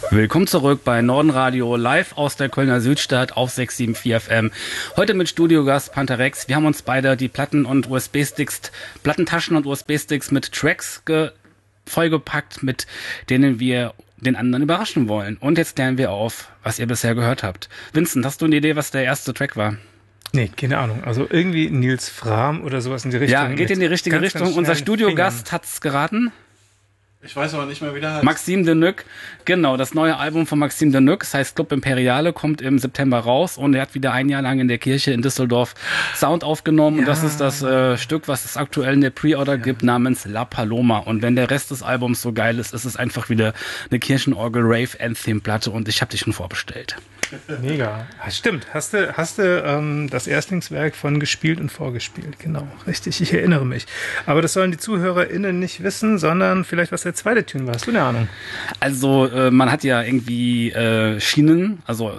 Willkommen zurück bei Nordenradio, live aus der Kölner Südstadt auf 674 FM. Heute mit Studiogast Panther-Rex. Wir haben uns beide die Platten und USB-Sticks, Plattentaschen und USB-Sticks mit Tracks vollgepackt, mit denen wir den anderen überraschen wollen. Und jetzt klären wir auf, was ihr bisher gehört habt. Vincent, hast du eine Idee, was der erste Track war? Nee, keine Ahnung. Also irgendwie Nils Frahm oder sowas in die Richtung. Ja, geht in die richtige Richtung. Unser Studiogast hat's geraten. Ich weiß aber nicht mehr, wie der heißt. Maxime Denuc, genau, das neue Album von Maxime Denuc, das heißt Club Imperiale, kommt im September raus und er hat wieder ein Jahr lang in der Kirche in Düsseldorf Sound aufgenommen und das ist das Stück, was es aktuell in der Pre-Order gibt, namens La Paloma, und wenn der Rest des Albums so geil ist, ist es einfach wieder eine Kirchenorgel-Rave-Anthem-Platte und ich habe die schon vorbestellt. Mega. Stimmt, hast du das Erstlingswerk von gespielt und vorgespielt, genau, richtig, ich erinnere mich. Aber das sollen die ZuhörerInnen nicht wissen, sondern vielleicht, was der zweite Tune war. Hast du eine Ahnung? Also man hat ja irgendwie Schienen, also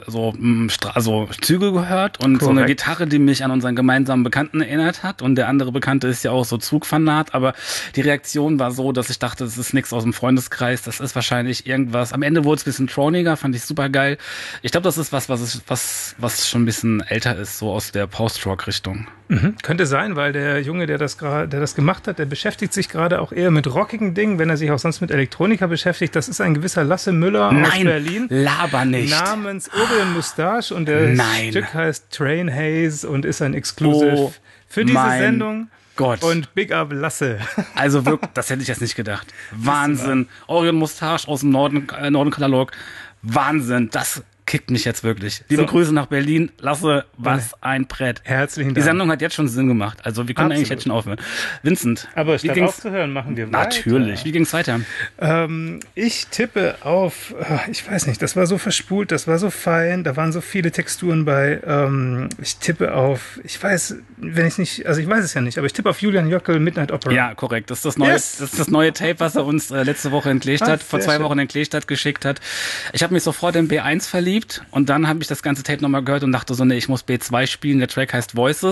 Züge gehört und so eine Gitarre, die mich an unseren gemeinsamen Bekannten erinnert hat, und der andere Bekannte ist ja auch so Zugfanat, aber die Reaktion war so, dass ich dachte, das ist nichts aus dem Freundeskreis, das ist wahrscheinlich irgendwas. Am Ende wurde es ein bisschen troniger, fand ich super geil. Ich glaube, das ist was schon ein bisschen älter ist, so aus der Post-Rock-Richtung. Mhm. Könnte sein, weil der Junge, der das gemacht hat, der beschäftigt sich gerade auch eher mit rockigen Dingen, wenn er sich auch sonst mit Elektronika beschäftigt. Das ist ein gewisser Lasse Müller aus Berlin. Laber nicht. Namens Orion Moustache, und das Stück heißt Train Haze und ist ein Exclusive für diese Sendung. Gott. Und Big Up Lasse. Also wirklich, das hätte ich jetzt nicht gedacht. Wahnsinn. Orion Moustache aus dem Norden-Katalog. Wahnsinn. Das kickt mich jetzt wirklich. Liebe Grüße nach Berlin. Lasse, was ein Brett. Herzlichen Dank. Die Sendung hat jetzt schon Sinn gemacht. Also wir können eigentlich jetzt schon aufhören. Vincent. Aber statt aufzuhören, machen wir weiter. Natürlich. Wie ging's weiter? Ich tippe auf, ich weiß nicht, das war so verspult, das war so fein, da waren so viele Texturen bei. Ich tippe auf, ich weiß es ja nicht, aber ich tippe auf Julian Jöckel, Midnight Opera. Ja, korrekt. Das ist das neue, das ist das neue Tape, was er uns letzte Woche in Kleestadt, vor 2 Wochen in Kleestadt geschickt hat. Ich habe mich sofort in B1 verliebt und dann habe ich das ganze Tape nochmal gehört und dachte so, nee, ich muss B2 spielen. Der Track heißt Voices.